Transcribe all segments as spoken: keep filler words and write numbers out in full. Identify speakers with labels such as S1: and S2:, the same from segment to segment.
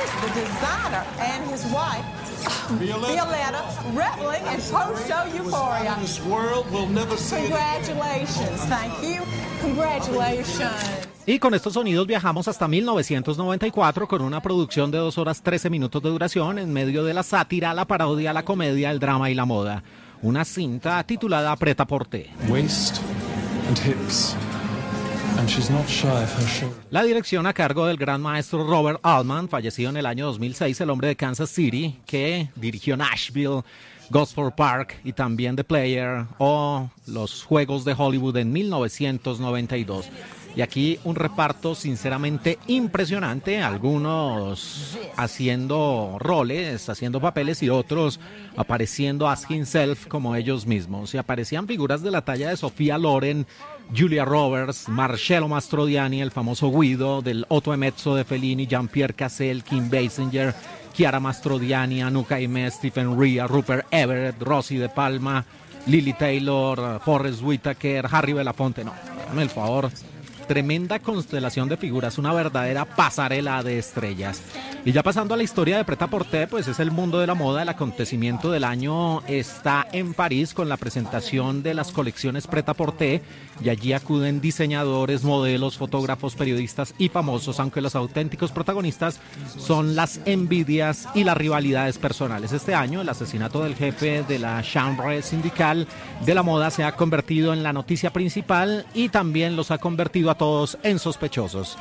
S1: the designer and his wife, Violetta, Violetta reveling in post-show euphoria.
S2: This world will never see it.
S1: Congratulations, thank you, congratulations.
S3: Y con estos sonidos viajamos hasta mil novecientos noventa y cuatro con una producción de dos horas trece minutos de duración en medio de la sátira, la parodia, la comedia, el drama y la moda. Una cinta titulada Pret-a-Porter.
S4: Waist and hips. And she's not shy of her shoulder.
S3: La dirección a cargo del gran maestro Robert Altman, fallecido en el año dos mil seis, el hombre de Kansas City, que dirigió Nashville, Gosford Park y también The Player o Los Juegos de Hollywood en mil novecientos noventa y dos. Y aquí un reparto sinceramente impresionante, algunos haciendo roles, haciendo papeles y otros apareciendo as himself como ellos mismos. Y aparecían figuras de la talla de Sofía Loren, Julia Roberts, Marcello Mastroianni, el famoso Guido, del Otto Emezzo de Fellini, Jean-Pierre Cassel, Kim Basinger, Chiara Mastroianni, Anouk Aimée, Stephen Rea, Rupert Everett, Rossi de Palma, Lily Taylor, Forrest Whitaker, Harry Belafonte. No, dame el favor. Tremenda constelación de figuras, una verdadera pasarela de estrellas. Y ya pasando a la historia de Pret-a-Porter, pues es el mundo de la moda. El acontecimiento del año está en París con la presentación de las colecciones Pret-a-Porter, y allí acuden diseñadores, modelos, fotógrafos, periodistas y famosos, aunque los auténticos protagonistas son las envidias y las rivalidades personales. Este año el asesinato del jefe de la Chambre Syndicale de la moda se ha convertido en la noticia principal y también los ha convertido a todos en sospechosos.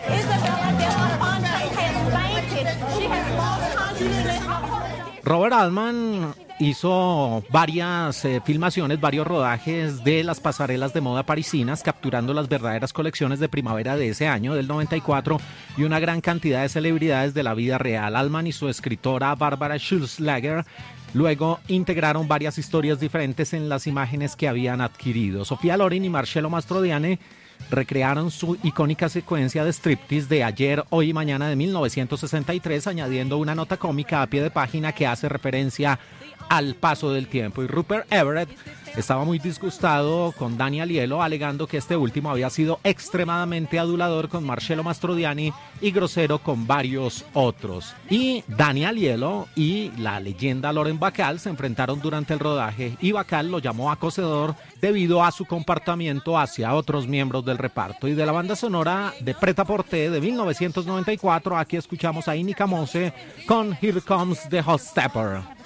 S3: Robert Altman hizo varias eh, filmaciones, varios rodajes de las pasarelas de moda parisinas, capturando las verdaderas colecciones de primavera de ese año, del noventa y cuatro, y una gran cantidad de celebridades de la vida real. Altman y su escritora Barbara Schulzlager luego integraron varias historias diferentes en las imágenes que habían adquirido. Sofía Loren y Marcello Mastroianni recrearon su icónica secuencia de striptease de Ayer, Hoy y Mañana de mil novecientos sesenta y tres, añadiendo una nota cómica a pie de página que hace referencia al paso del tiempo. Y Rupert Everett estaba muy disgustado con Danny Aiello, alegando que este último había sido extremadamente adulador con Marcello Mastroianni y grosero con varios otros. Y Danny Aiello y la leyenda Lauren Bacall se enfrentaron durante el rodaje y Bacall lo llamó acosador debido a su comportamiento hacia otros miembros del reparto. Y de la banda sonora de Pret-a-Porter de mil novecientos noventa y cuatro, aquí escuchamos a Inika Mose con Here Comes the Hot Stepper.